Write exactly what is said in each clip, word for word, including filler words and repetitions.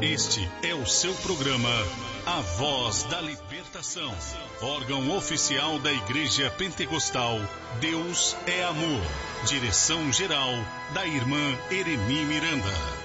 Este é o seu programa, A Voz da Libertação. Órgão oficial da Igreja Pentecostal Deus é Amor. Direção geral da irmã Eremi Miranda.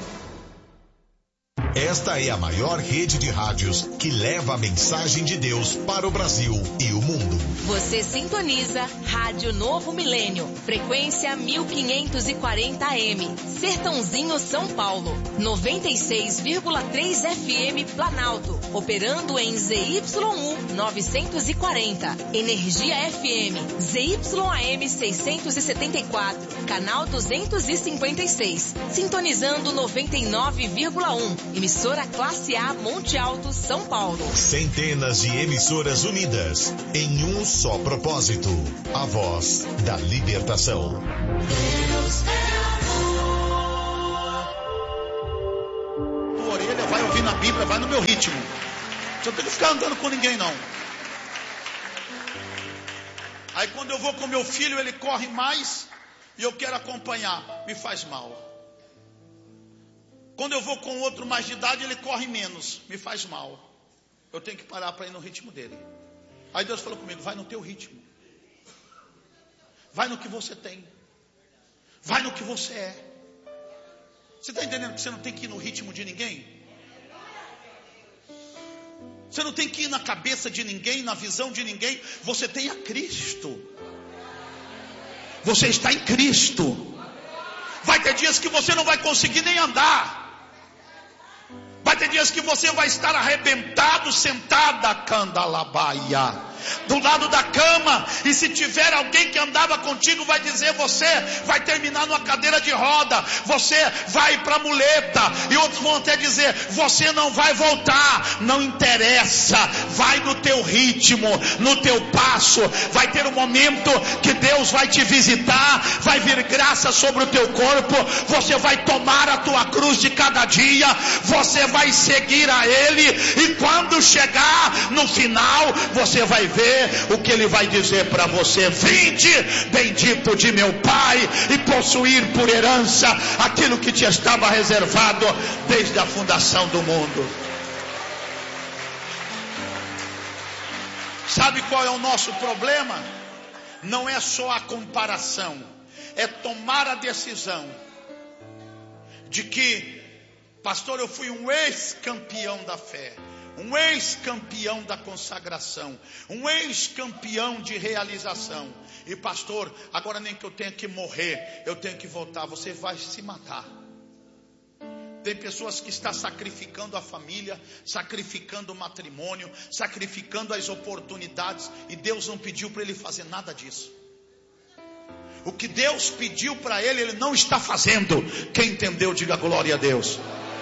Esta é a maior rede de rádios que leva a mensagem de Deus para o Brasil e o mundo. Você sintoniza Rádio Novo Milênio, frequência mil quinhentos e quarenta A M, Sertãozinho, São Paulo, noventa e seis vírgula três F M Planalto, operando em Z Y U novecentos e quarenta, Energia F M, Z Y A M seiscentos e setenta e quatro, canal duzentos e cinquenta e seis, sintonizando noventa e nove vírgula um, emissora Classe A Monte Alto, São Paulo. Centenas de emissoras unidas em um só propósito: a voz da libertação. Deus é amor. Tua orelha vai ouvir na Bíblia, vai no meu ritmo. Você não tem que ficar andando com ninguém, não. Aí quando eu vou com meu filho, ele corre mais e eu quero acompanhar, me faz mal. Quando eu vou com outro mais de idade, ele corre menos, me faz mal. Eu tenho que parar para ir no ritmo dele. Aí Deus falou comigo: vai no teu ritmo. Vai no que você tem. Vai no que você é. Você está entendendo que você não tem que ir no ritmo de ninguém? Você não tem que ir na cabeça de ninguém, na visão de ninguém. Você tem a Cristo. Você está em Cristo. Vai ter dias que você não vai conseguir nem andar. Vai ter dias que você vai estar arrebentado, sentada, candalabaia, do lado da cama. E se tiver alguém que andava contigo, vai dizer: você vai terminar numa cadeira de roda, você vai para muleta. E outros vão até dizer: você não vai voltar. Não interessa, vai no teu ritmo, no teu passo. Vai ter um momento que Deus vai te visitar, vai vir graça sobre o teu corpo. Você vai tomar a tua cruz de cada dia, você vai vai seguir a Ele, e quando chegar no final, você vai ver o que Ele vai dizer para você: vinde, bendito de meu Pai, e possuir por herança aquilo que te estava reservado desde a fundação do mundo. Sabe qual é o nosso problema? Não é só a comparação, é tomar a decisão de que: pastor, eu fui um ex-campeão da fé, um ex-campeão da consagração, um ex-campeão de realização. E pastor, agora nem que eu tenha que morrer, eu tenho que voltar. Você vai se matar. Tem pessoas que estão sacrificando a família, sacrificando o matrimônio, sacrificando as oportunidades, e Deus não pediu para ele fazer nada disso. O que Deus pediu para ele, ele não está fazendo. Quem entendeu, diga glória a Deus.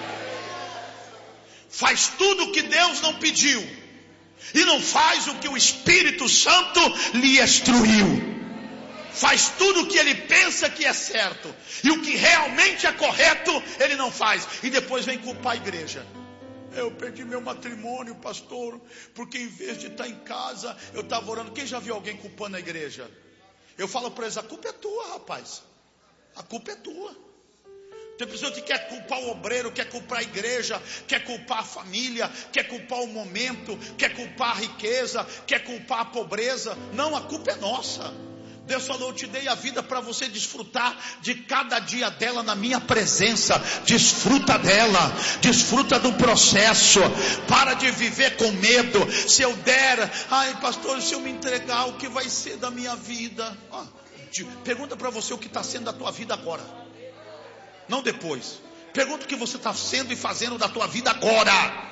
Faz tudo o que Deus não pediu, e não faz o que o Espírito Santo lhe instruiu. Faz tudo o que ele pensa que é certo, e o que realmente é correto ele não faz. E depois vem culpar a igreja: eu perdi meu matrimônio, pastor, porque em vez de estar em casa, eu estava orando. Quem já viu alguém culpando a igreja? Eu falo para eles: a culpa é tua, rapaz. A culpa é tua. Tem pessoa que quer culpar o obreiro, quer culpar a igreja, quer culpar a família, quer culpar o momento, quer culpar a riqueza, quer culpar a pobreza. Não, a culpa é nossa. Deus falou: eu te dei a vida para você desfrutar de cada dia dela na minha presença. Desfruta dela, desfruta do processo. Para de viver com medo. Se eu der, ai pastor, se eu me entregar, o que vai ser da minha vida? Ah, pergunta para você o que está sendo da tua vida agora, não depois. Pergunta o que você está sendo e fazendo da tua vida agora,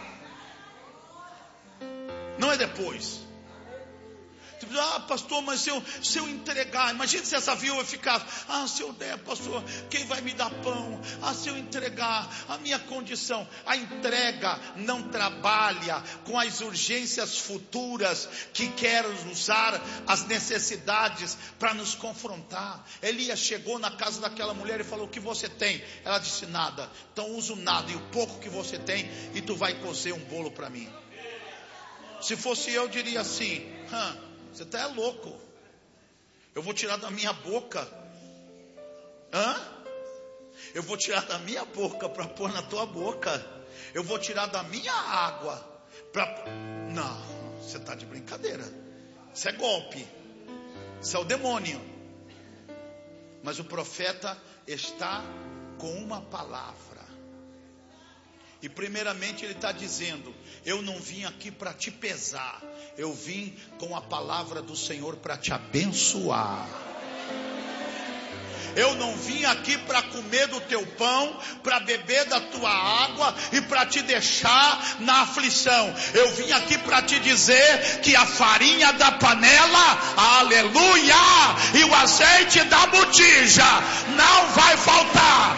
não é depois. Ah, pastor, mas se eu, se eu entregar, imagina se essa viúva ficar: ah, se eu der, pastor, quem vai me dar pão? Ah, se eu entregar, a minha condição. A entrega não trabalha com as urgências futuras, que quer usar as necessidades para nos confrontar. Elias chegou na casa daquela mulher e falou: o que você tem? Ela disse: nada. Então uso nada, e o pouco que você tem, e tu vai cozer um bolo para mim. Se fosse eu, diria assim: hã, você está é louco. Eu vou tirar da minha boca. Hã? Eu vou tirar da minha boca para pôr na tua boca. Eu vou tirar da minha água para... Não, você está de brincadeira. Isso é golpe. Isso é o demônio. Mas o profeta está com uma palavra. E primeiramente ele está dizendo: eu não vim aqui para te pesar. Eu vim com a palavra do Senhor para te abençoar. Eu não vim aqui para comer do teu pão, para beber da tua água e para te deixar na aflição. Eu vim aqui para te dizer que a farinha da panela, aleluia, e o azeite da botija não vai faltar.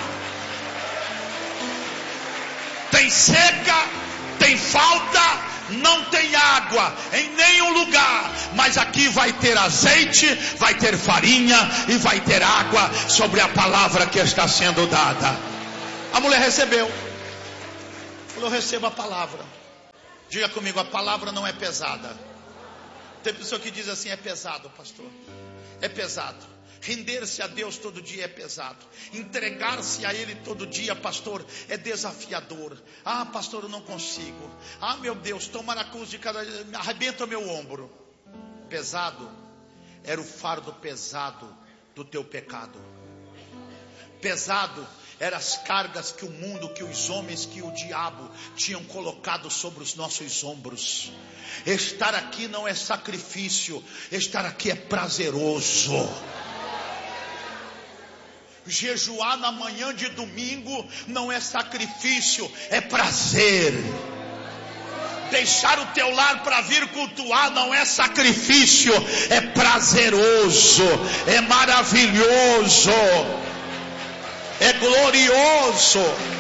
Tem seca, tem falta, não tem água em nenhum lugar, mas aqui vai ter azeite, vai ter farinha e vai ter água sobre a palavra que está sendo dada. A mulher recebeu, falou: eu recebo a palavra. Diga comigo: a palavra não é pesada. Tem pessoa que diz assim: é pesado, pastor, é pesado. Render-se a Deus todo dia é pesado. Entregar-se a Ele todo dia, pastor, é desafiador. Ah, pastor, eu não consigo. Ah, meu Deus, tomar a cruz de cada dia, arrebenta o meu ombro. Pesado era o fardo pesado do teu pecado. Pesado eram as cargas que o mundo, que os homens, que o diabo tinham colocado sobre os nossos ombros. Estar aqui não é sacrifício, estar aqui é prazeroso. Jejuar na manhã de domingo não é sacrifício, é prazer. Deixar o teu lar para vir cultuar não é sacrifício, é prazeroso, é maravilhoso, é glorioso.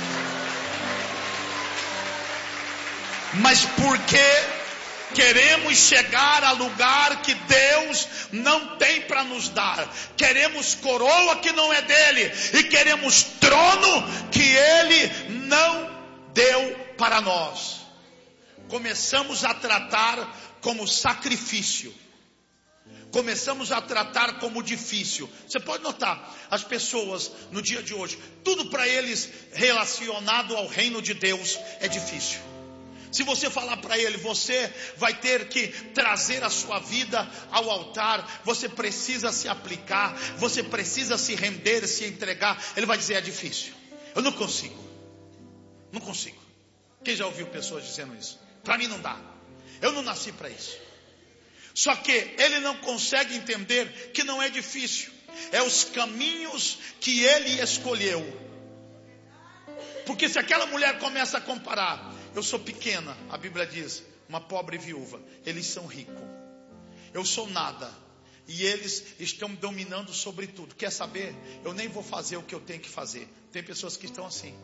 Mas por que queremos chegar a lugar que Deus não tem para nos dar? Queremos coroa que não é dele, e queremos trono que ele não deu para nós. Começamos a tratar como sacrifício, começamos a tratar como difícil. Você pode notar, as pessoas no dia de hoje, tudo para eles relacionado ao reino de Deus é difícil. Se você falar para ele: você vai ter que trazer a sua vida ao altar, você precisa se aplicar, você precisa se render, se entregar, ele vai dizer: é difícil, eu não consigo, não consigo. Quem já ouviu pessoas dizendo isso? Para mim não dá, eu não nasci para isso. Só que ele não consegue entender que não é difícil, é os caminhos que ele escolheu. Porque se aquela mulher começa a comparar: eu sou pequena, a Bíblia diz, uma pobre viúva, eles são ricos, eu sou nada, e eles estão dominando sobre tudo. Quer saber? Eu nem vou fazer o que eu tenho que fazer. Tem pessoas que estão assim,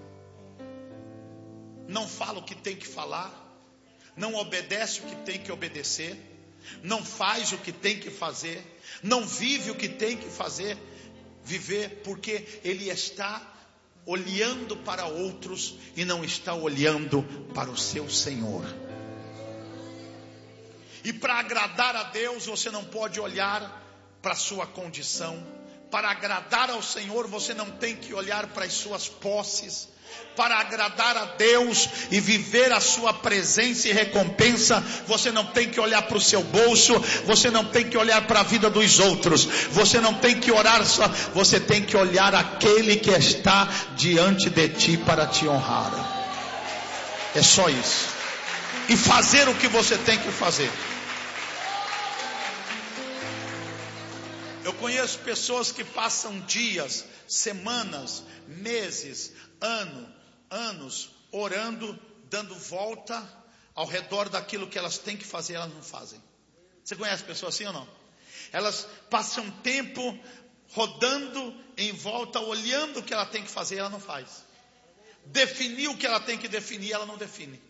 não fala o que tem que falar, não obedece o que tem que obedecer, não faz o que tem que fazer, não vive o que tem que fazer, viver, porque ele está olhando para outros e não está olhando para o seu Senhor. E para agradar a Deus, você não pode olhar para a sua condição. Para agradar ao Senhor, você não tem que olhar para as suas posses. Para agradar a Deus e viver a sua presença e recompensa, você não tem que olhar para o seu bolso, você não tem que olhar para a vida dos outros, você não tem que orar só, você tem que olhar aquele que está diante de ti para te honrar. É só isso. E fazer o que você tem que fazer. Eu conheço pessoas que passam dias, semanas, meses, ano, anos, orando, dando volta ao redor daquilo que elas têm que fazer, elas não fazem. Você conhece pessoas assim ou não? Elas passam tempo rodando em volta, olhando o que ela tem que fazer, ela não faz. Definir o que ela tem que definir, ela não define.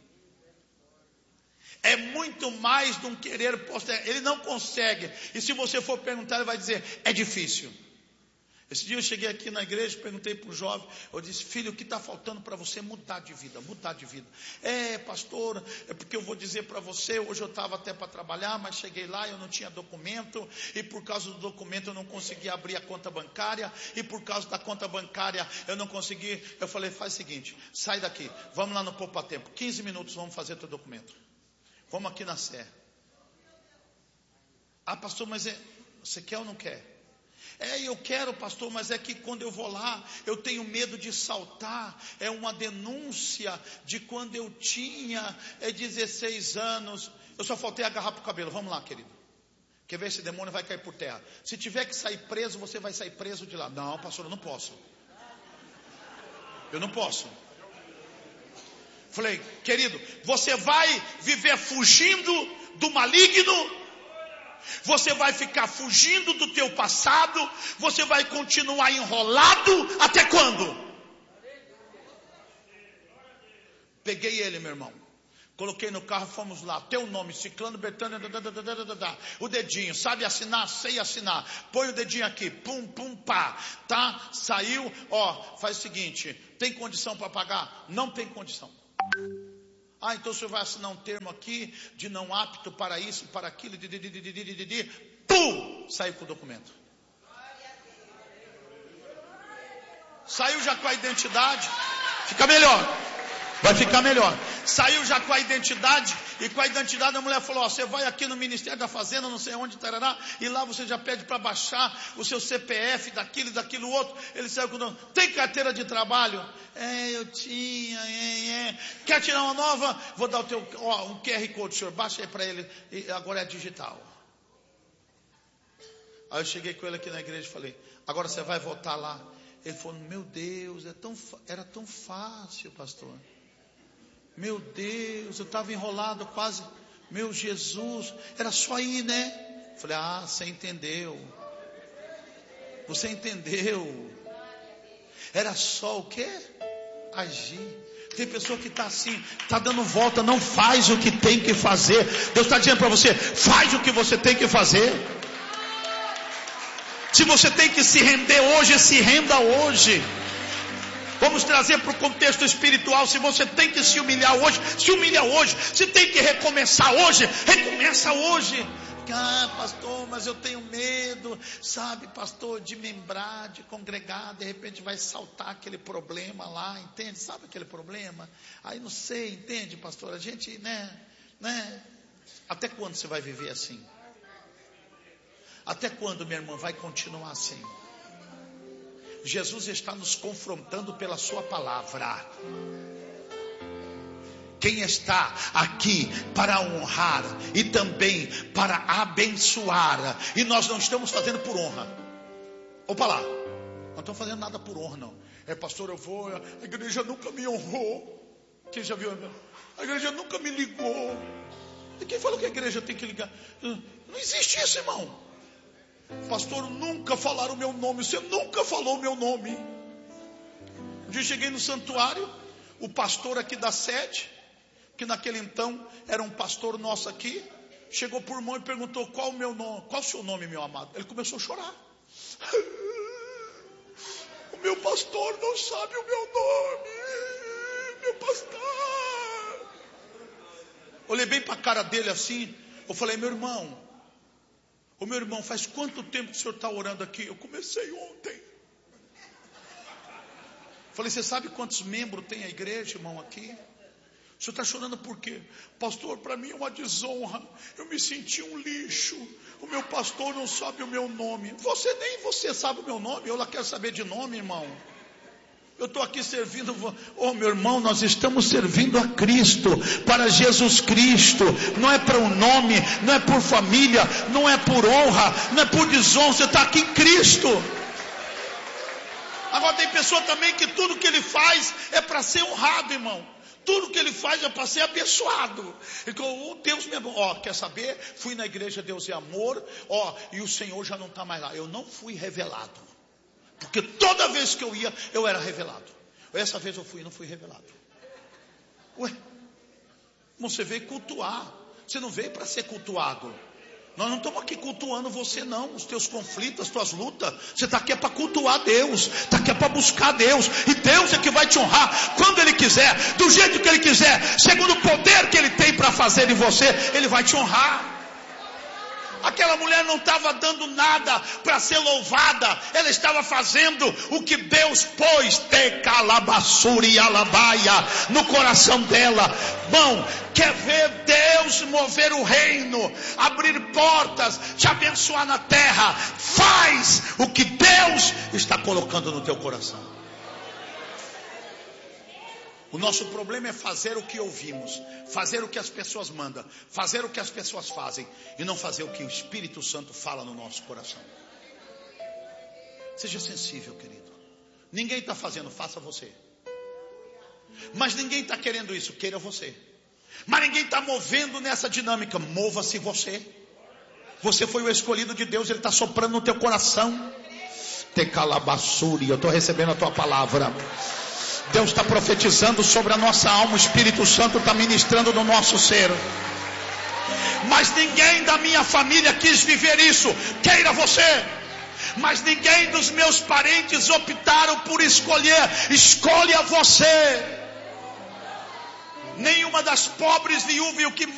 É muito mais de um querer postergar. Ele não consegue. E se você for perguntar, ele vai dizer: é difícil. Esse dia eu cheguei aqui na igreja, perguntei para o jovem, eu disse, filho, o que está faltando para você mudar de vida, mudar de vida? É, pastor, é porque eu vou dizer para você, hoje eu estava até para trabalhar, mas cheguei lá, eu não tinha documento, e por causa do documento eu não consegui abrir a conta bancária, e por causa da conta bancária eu não consegui, eu falei, faz o seguinte, sai daqui, vamos lá no Poupa Tempo, quinze minutos vamos fazer teu documento, vamos aqui na Sé. Ah, pastor, mas é, você quer ou não quer? É, eu quero, pastor, mas é que quando eu vou lá, eu tenho medo de saltar. É uma denúncia de quando eu tinha é, dezesseis anos. Eu só faltei agarrar para o cabelo. Vamos lá, querido. Quer ver, esse demônio vai cair por terra. Se tiver que sair preso, você vai sair preso de lá. Não, pastor, eu não posso. Eu não posso. Falei, querido, você vai viver fugindo do maligno? Você vai ficar fugindo do teu passado? Você vai continuar enrolado até quando? Peguei ele, meu irmão, coloquei no carro, fomos lá, teu nome, Ciclano, Bertano, o dedinho, sabe assinar? Sei assinar, põe o dedinho aqui, pum, pum, pá, tá? Saiu, ó, faz o seguinte, tem condição para pagar? Não tem condição. Ah, então o senhor vai assinar um termo aqui de não apto para isso, para aquilo, de, de, de, de, de, de, de. Pum! Saiu com o documento. Saiu já com a identidade. Fica melhor. Vai ficar melhor. Saiu já com a identidade. E com a identidade a mulher falou, ó, você vai aqui no Ministério da Fazenda, não sei onde, tarará, e lá você já pede para baixar o seu C P F, daquilo e daquilo outro. Ele saiu com o nome. Tem carteira de trabalho? É, eu tinha, é, é. Quer tirar uma nova? Vou dar o teu, ó, um Q R Code, senhor, baixa aí para ele, e agora é digital. Aí eu cheguei com ele aqui na igreja e falei, agora você vai voltar lá? Ele falou, meu Deus, é tão, era tão fácil, pastor. Meu Deus, eu estava enrolado quase. Meu Jesus, era só ir, né? Falei, ah, você entendeu. Você entendeu. Era só o quê? Agir. Tem pessoa que está assim, está dando volta, não faz o que tem que fazer. Deus está dizendo para você, faz o que você tem que fazer. Se você tem que se render hoje, se renda hoje. Vamos trazer para o contexto espiritual. Se você tem que se humilhar hoje, se humilha hoje. Se tem que recomeçar hoje, recomeça hoje. Ah, pastor, mas eu tenho medo, sabe, pastor, de membrar, de congregar. De repente vai saltar aquele problema lá, entende? Sabe aquele problema? Aí não sei, entende, pastor? A gente, né, né? Até quando você vai viver assim? Até quando, minha irmã, vai continuar assim? Jesus está nos confrontando pela sua palavra. Quem está aqui para honrar e também para abençoar. E nós não estamos fazendo por honra. Opa lá, não estamos fazendo nada por honra não. É, pastor, eu vou, a igreja nunca me honrou. Quem já viu? A igreja nunca me ligou. E quem falou que a igreja tem que ligar? Não existe isso, irmão. Pastor, nunca falaram o meu nome. Você nunca falou o meu nome. Um dia eu cheguei no santuário, o pastor aqui da sede, que naquele então era um pastor nosso aqui, chegou por mão e perguntou, qual o meu nome? Qual o seu nome, meu amado? Ele começou a chorar. O meu pastor não sabe o meu nome. Meu pastor. Olhei bem para a cara dele assim. Eu falei, meu irmão, Ô meu irmão, faz quanto tempo que o senhor está orando aqui? Eu comecei ontem. Falei, você sabe quantos membros tem a igreja, irmão, aqui? O senhor está chorando por quê? Pastor, para mim é uma desonra. Eu me senti um lixo. O meu pastor não sabe o meu nome. Você nem você sabe o meu nome. Eu lá quero saber de nome, irmão. Eu estou aqui servindo, oh meu irmão, nós estamos servindo a Cristo, para Jesus Cristo, não é para um nome, não é por família, não é por honra, não é por desonra, você está aqui em Cristo. Agora tem pessoa também que tudo que ele faz é para ser honrado, irmão. Tudo que ele faz é para ser abençoado. Então, oh, Deus me abençoou. Ó, quer saber? Fui na igreja Deus é Amor, ó, e o Senhor já não está mais lá. Eu não fui revelado. Porque toda vez que eu ia, eu era revelado. Essa vez eu fui e não fui revelado. Ué, você veio cultuar. Você não veio para ser cultuado. Nós não estamos aqui cultuando você não, os teus conflitos, as tuas lutas. Você está aqui é para cultuar Deus, está aqui é para buscar Deus. E Deus é que vai te honrar quando Ele quiser, do jeito que Ele quiser, segundo o poder que Ele tem para fazer em você, Ele vai te honrar. Aquela mulher não estava dando nada para ser louvada, ela estava fazendo o que Deus pôs no coração dela. Bom, quer ver Deus mover o reino, abrir portas, te abençoar na terra? Faz o que Deus está colocando no teu coração. O nosso problema é fazer o que ouvimos, fazer o que as pessoas mandam, fazer o que as pessoas fazem e não fazer o que o Espírito Santo fala no nosso coração. Seja sensível, querido. Ninguém está fazendo, faça você. Mas ninguém está querendo isso, queira você. Mas ninguém está movendo nessa dinâmica, mova-se você. Você foi o escolhido de Deus, Ele está soprando no teu coração. Tecalabassuri, eu estou recebendo a tua palavra. Deus está profetizando sobre a nossa alma, o Espírito Santo está ministrando no nosso ser. Mas ninguém da minha família quis viver isso, queira você. Mas ninguém dos meus parentes optaram por escolher, escolha você. Nenhuma das pobres viúvas, o que